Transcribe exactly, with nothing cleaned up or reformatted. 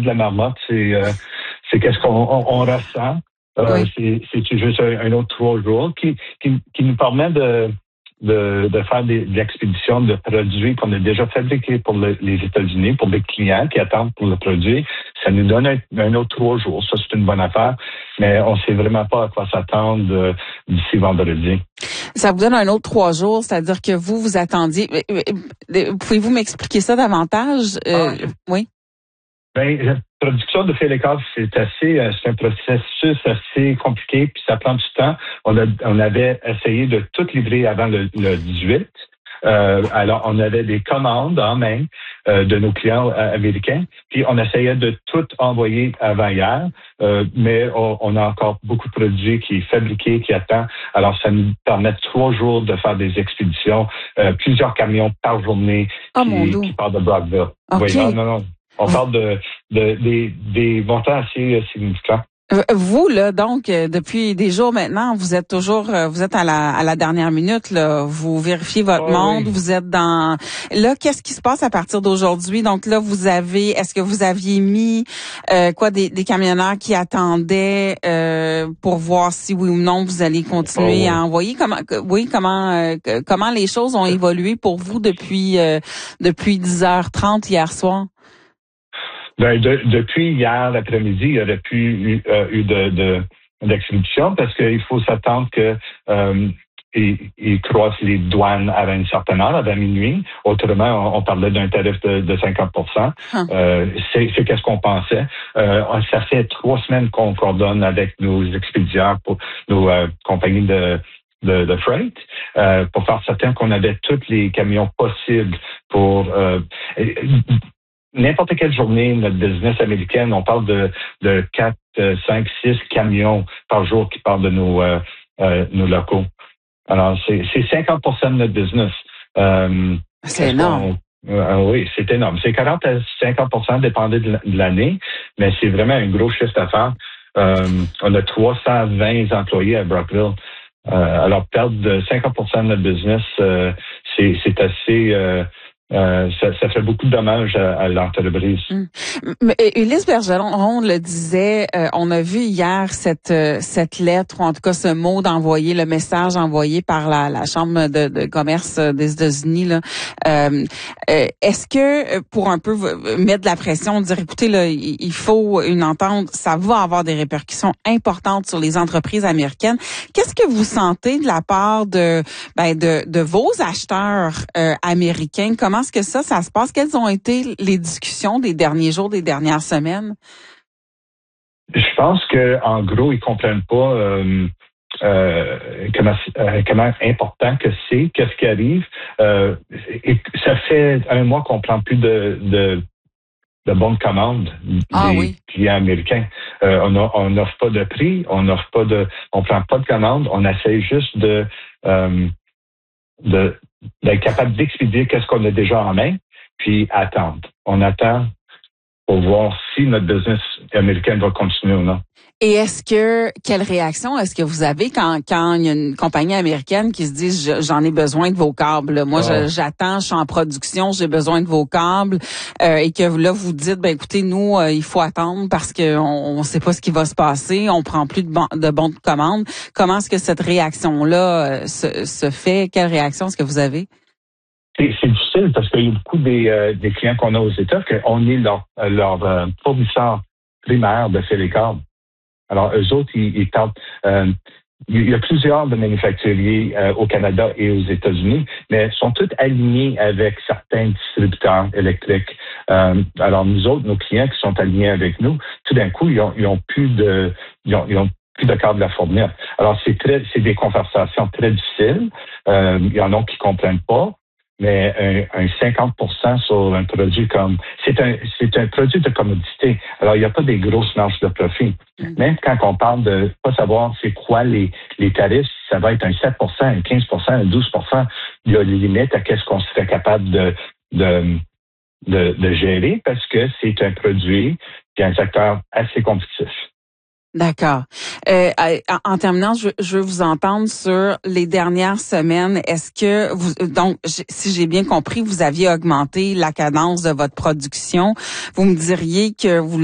de la marmotte, c'est euh, c'est qu'est-ce qu'on on, on ressent. Euh, Oui. c'est, c'est juste un, un autre trois jours qui, qui, qui nous permet de, de, de faire des, des expéditions de produits qu'on a déjà fabriqués pour le, les États-Unis, pour des clients qui attendent pour le produit. Ça nous donne un, un autre trois jours. Ça, c'est une bonne affaire, mais on ne sait vraiment pas à quoi s'attendre euh, d'ici vendredi. Ça vous donne un autre trois jours, c'est-à-dire que vous, vous attendiez. Pouvez-vous m'expliquer ça davantage? Euh, Ah, oui. Ben, la production de Félécas, c'est assez, euh, c'est un processus assez compliqué, puis ça prend du temps. On, a, on avait essayé de tout livrer avant le, le dix-huit. Euh, alors, on avait des commandes en main euh, de nos clients euh, américains, puis on essayait de tout envoyer avant hier, euh, mais on, on a encore beaucoup de produits qui est fabriqué, qui attend. Alors, ça nous permet trois jours de faire des expéditions, euh, plusieurs camions par journée Oh mon qui, Dieu. qui partent de Brockville. OK. Oui, non, non, non. On parle de, de des, des montants assez euh, significants. Vous, là, donc, euh, depuis des jours maintenant, vous êtes toujours, euh, vous êtes à la, à la dernière minute, là. Vous vérifiez votre Oh, monde, oui. vous êtes dans, là, qu'est-ce qui se passe à partir d'aujourd'hui? Donc là, vous avez, est-ce que vous aviez mis, euh, quoi, des, des camionneurs qui attendaient, euh, pour voir si oui ou non vous allez continuer Oh, oui. à envoyer? Comment, oui, comment, euh, comment les choses ont évolué pour vous depuis, euh, depuis dix heures trente hier soir? Ben, de, depuis hier après-midi, il y aurait pu eu, euh, eu de, de d'expédition parce qu'il faut s'attendre que euh, ils, ils croisent les douanes à une certaine heure, à minuit. Autrement, on, on parlait d'un tarif de, de cinquante pour cent. Huh. Euh, c'est, c'est qu'est-ce qu'on pensait. Euh, ça fait trois semaines qu'on coordonne avec nos expédieurs, pour nos euh, compagnies de de, de freight, euh, pour faire certain qu'on avait tous les camions possibles pour euh, n'importe quelle journée, notre business américaine, on parle de, de quatre, cinq, six camions par jour qui partent de nos, euh, euh, nos locaux. Alors, c'est, c'est cinquante pour cent de notre business. Euh, C'est énorme. Euh, oui, c'est énorme. C'est quarante à cinquante pour cent dépendait de l'année, mais c'est vraiment un gros chiffre d'affaires. Euh, on a trois cent vingt employés à Brockville. Euh, alors, perdre de cinquante pour cent de notre business, euh, c'est, c'est assez... Euh, Euh, ça, ça fait beaucoup de dommages à, à l'entreprise. Hum. Mais Ulysse Bergeron, on le disait, euh, on a vu hier cette euh, cette lettre, ou en tout cas ce mot d'envoyer, le message envoyé par la, la Chambre de, de commerce des États-Unis. Là. Euh, euh, est-ce que, pour un peu mettre de la pression, dire, écoutez, là, il faut une entente, ça va avoir des répercussions importantes sur les entreprises américaines. Qu'est-ce que vous sentez de la part de ben de, de vos acheteurs euh, américains? Comment est-ce que ça, ça se passe? Quelles ont été les discussions des derniers jours, des dernières semaines? Je pense que en gros, ils comprennent pas euh, euh, comment, euh, comment important que c'est, qu'est-ce qui arrive. Euh, et ça fait un mois qu'on prend plus de, de, de bonnes commandes Ah des oui. clients américains. Euh, on n'offre pas de prix, on n'offre pas de, on prend pas de commandes, on essaie juste de, euh, de d'être capable d'expédier qu'est-ce qu'on a déjà en main, puis attendre. On attend pour voir si notre business américain va continuer ou non. Et est-ce que, quelle réaction est-ce que vous avez quand, quand il y a une compagnie américaine qui se dit, je, j'en ai besoin de vos câbles. Moi, Oh. je, j'attends, je suis en production, j'ai besoin de vos câbles, euh, et que là, vous dites, ben écoutez, nous, euh, il faut attendre parce qu'on on sait pas ce qui va se passer, on prend plus de, bon, de bons de commande. Comment est-ce que cette réaction-là euh, se, se fait? Quelle réaction est-ce que vous avez? C'est, c'est difficile parce qu'il y a beaucoup des, euh, des clients qu'on a aux États qu'on est leur, leur euh, fournisseur primaire de Félécas. Alors, eux autres, ils, ils tentent. Euh, il y a plusieurs de manufacturiers euh, au Canada et aux États-Unis, mais sont tous alignés avec certains distributeurs électriques. Euh, alors, nous autres, nos clients qui sont alignés avec nous, tout d'un coup, ils ont, ils ont plus de, ils ont, ils ont plus de câbles à fournir. Alors, c'est très, c'est des conversations très difficiles. Euh, il y en a qui comprennent pas. Mais un, un cinquante pour cent sur un produit comme... C'est un c'est un produit de commodité. Alors, il n'y a pas des grosses marges de profit. Mm. Même quand on parle de pas savoir c'est quoi les, les tarifs, ça va être un sept pour cent, un quinze pour cent, un douze pour cent. Il y a des limites à qu'est-ce qu'on serait capable de, de, de, de gérer parce que c'est un produit qui a un secteur assez compétitif. D'accord. Euh, en terminant, je, je veux vous entendre sur les dernières semaines. Est-ce que vous, donc, si j'ai bien compris, vous aviez augmenté la cadence de votre production. Vous me diriez que vous